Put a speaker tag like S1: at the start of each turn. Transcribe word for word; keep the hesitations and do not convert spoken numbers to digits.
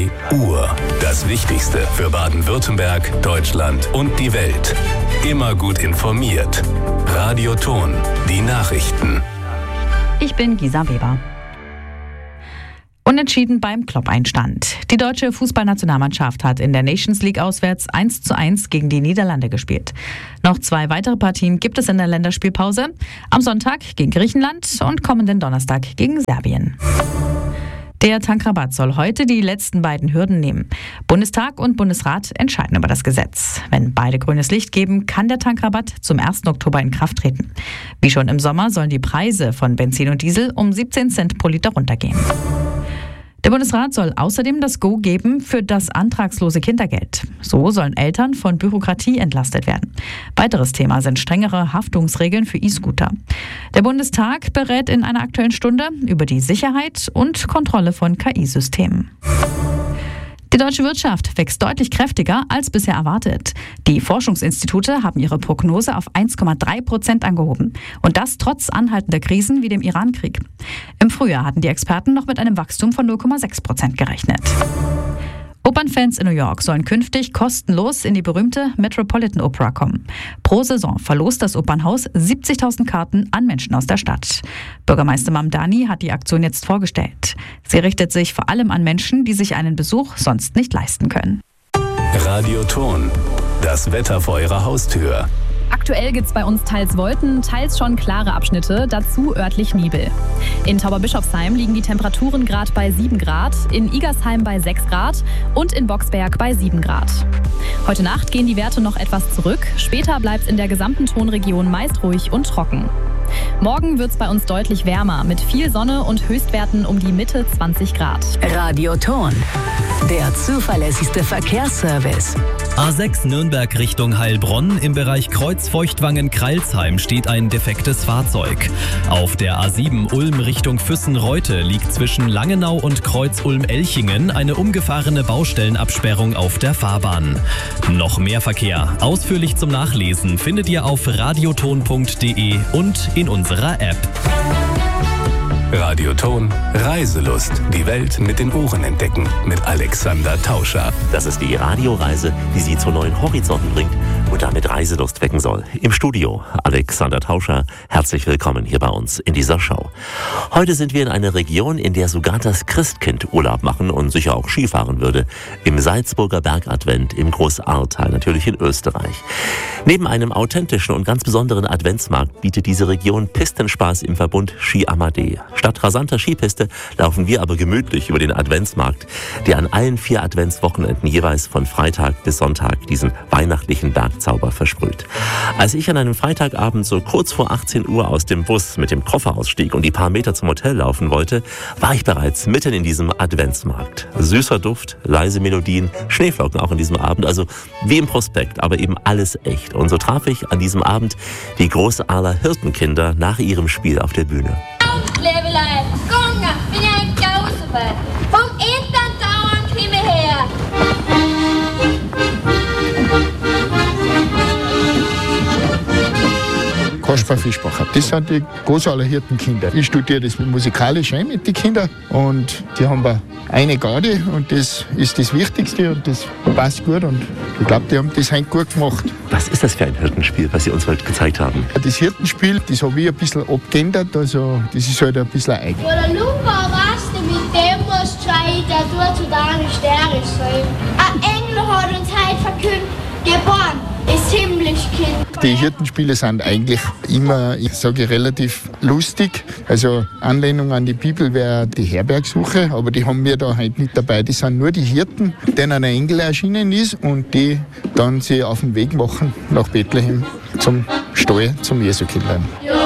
S1: drei Uhr. Das Wichtigste für Baden-Württemberg, Deutschland und die Welt. Immer gut informiert. Radio Ton, die Nachrichten.
S2: Ich bin Gisa Weber. Unentschieden beim Klopp-Einstand. Die deutsche Fußballnationalmannschaft hat in der Nations League auswärts eins zu eins gegen die Niederlande gespielt. Noch zwei weitere Partien gibt es in der Länderspielpause. Am Sonntag gegen Griechenland und kommenden Donnerstag gegen Serbien. Der Tankrabatt soll heute die letzten beiden Hürden nehmen. Bundestag und Bundesrat entscheiden über das Gesetz. Wenn beide grünes Licht geben, kann der Tankrabatt zum ersten Oktober in Kraft treten. Wie schon im Sommer sollen die Preise von Benzin und Diesel um siebzehn Cent pro Liter runtergehen. Der Bundesrat soll außerdem das Go geben für das antragslose Kindergeld. So sollen Eltern von Bürokratie entlastet werden. Weiteres Thema sind strengere Haftungsregeln für E-Scooter. Der Bundestag berät in einer Aktuellen Stunde über die Sicherheit und Kontrolle von K I-Systemen. Die deutsche Wirtschaft wächst deutlich kräftiger als bisher erwartet. Die Forschungsinstitute haben ihre Prognose auf eins Komma drei Prozent angehoben. Und das trotz anhaltender Krisen wie dem Iran-Krieg. Im Frühjahr hatten die Experten noch mit einem Wachstum von null Komma sechs Prozent gerechnet. Opernfans in New York sollen künftig kostenlos in die berühmte Metropolitan Opera kommen. Pro Saison verlost das Opernhaus siebzigtausend Karten an Menschen aus der Stadt. Bürgermeister Mamdani hat die Aktion jetzt vorgestellt. Sie richtet sich vor allem an Menschen, die sich einen Besuch sonst nicht leisten können.
S1: Radio Ton, das Wetter vor Ihrer Haustür.
S3: Aktuell gibt es bei uns teils Wolken, teils schon klare Abschnitte, dazu örtlich Nebel. In Tauberbischofsheim liegen die Temperaturen gerade bei sieben Grad, in Igersheim bei sechs Grad und in Boxberg bei sieben Grad. Heute Nacht gehen die Werte noch etwas zurück, später bleibt es in der gesamten Tonregion meist ruhig und trocken. Morgen wird es bei uns deutlich wärmer, mit viel Sonne und Höchstwerten um die Mitte zwanzig Grad.
S4: Radio Ton, der zuverlässigste Verkehrsservice.
S5: A sechs Nürnberg Richtung Heilbronn. Im Bereich Kreuzfeuchtwangen-Kreilsheim steht ein defektes Fahrzeug. Auf der A sieben Ulm Richtung Füssen-Reute liegt zwischen Langenau und Kreuz Ulm-Elchingen eine umgefahrene Baustellenabsperrung auf der Fahrbahn. Noch mehr Verkehr, ausführlich zum Nachlesen, findet ihr auf radioton punkt de und in unserer App.
S1: Radio Ton, Reiselust. Die Welt mit den Ohren entdecken. Mit Alexander Tauscher.
S6: Das ist die Radioreise, die Sie zu neuen Horizonten bringt und damit Reiselust wecken soll. Im Studio Alexander Tauscher. Herzlich willkommen hier bei uns in dieser Show. Heute sind wir in einer Region, in der sogar das Christkind Urlaub machen und sicher auch Skifahren würde. Im Salzburger Bergadvent im Großahrtal, natürlich in Österreich. Neben einem authentischen und ganz besonderen Adventsmarkt bietet diese Region Pistenspaß im Verbund Ski Amadee. Statt rasanter Skipiste laufen wir aber gemütlich über den Adventsmarkt, der an allen vier Adventswochenenden jeweils von Freitag bis Sonntag diesen weihnachtlichen Bergzauber versprüht. Als ich an einem Freitagabend so kurz vor achtzehn Uhr aus dem Bus mit dem Koffer ausstieg und die paar Meter zum Hotel laufen wollte, war ich bereits mitten in diesem Adventsmarkt. Süßer Duft, leise Melodien, Schneeflocken auch in diesem Abend, also wie im Prospekt, aber eben alles echt. Und so traf ich an diesem Abend die Großahler Hirtenkinder nach ihrem Spiel auf der Bühne.
S7: Levelein, gånga, vi jänkar och så för. Vom ettan dagen kring mig här.
S8: Kaspar Fischbacher. Das sind die Großahler Hirtenkinder. Ich studiere das musikalisch ein mit den Kindern und die haben eine Garde und das ist das Wichtigste und das passt gut und ich glaube, die haben das heute gut gemacht.
S6: Was ist das für ein Hirtenspiel, was Sie uns heute gezeigt haben?
S8: Das Hirtenspiel, das habe ich ein bisschen abgeändert, also das ist halt ein bisschen eigen.
S7: Oder Luca, was du mit dem musst streiten, du zu deiner Sterne sein. Ein Engel hat uns heute verkündet, geboren ist Himmlischkind.
S8: Die Hirtenspiele sind eigentlich immer, ich sage, relativ lustig. Also Anlehnung an die Bibel wäre die Herbergsuche, aber die haben wir da heute nicht dabei. Das sind nur die Hirten, denen ein Engel erschienen ist und die dann sich auf den Weg machen nach Bethlehem zum Stall, zum Jesukindlein.
S7: Ja.